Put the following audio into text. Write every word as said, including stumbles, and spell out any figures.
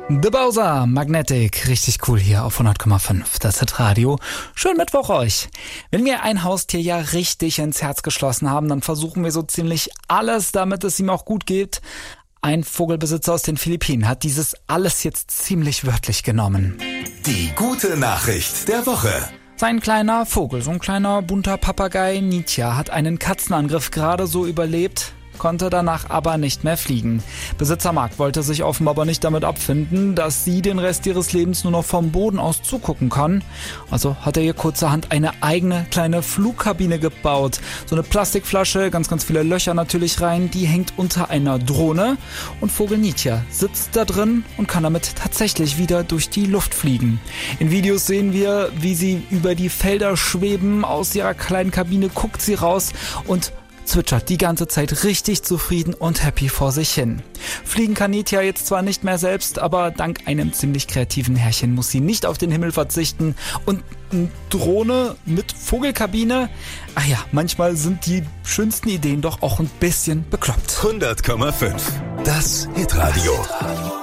The Bowser, Magnetic, richtig cool hier auf hundert Komma fünf, das Hitradio. Schönen Mittwoch euch. Wenn wir ein Haustier ja richtig ins Herz geschlossen haben, dann versuchen wir so ziemlich alles, damit es ihm auch gut geht. Ein Vogelbesitzer aus den Philippinen hat dieses alles jetzt ziemlich wörtlich genommen. Die gute Nachricht der Woche. Sein kleiner Vogel, so ein kleiner bunter Papagei Nitya, hat einen Katzenangriff gerade so überlebt, konnte danach aber nicht mehr fliegen. Besitzer Mark wollte sich offenbar aber nicht damit abfinden, dass sie den Rest ihres Lebens nur noch vom Boden aus zugucken kann. Also hat er ihr kurzerhand eine eigene kleine Flugkabine gebaut. So eine Plastikflasche, ganz, ganz viele Löcher natürlich rein, die hängt unter einer Drohne. Und Vogel Nitya sitzt da drin und kann damit tatsächlich wieder durch die Luft fliegen. In Videos sehen wir, wie sie über die Felder schweben. Aus ihrer kleinen Kabine guckt sie raus und zwitschert die ganze Zeit richtig zufrieden und happy vor sich hin. Fliegen kann Nitya jetzt zwar nicht mehr selbst, aber dank einem ziemlich kreativen Herrchen muss sie nicht auf den Himmel verzichten. Und eine Drohne mit Vogelkabine? Ach ja, manchmal sind die schönsten Ideen doch auch ein bisschen bekloppt. hundert Komma fünf, das Hitradio.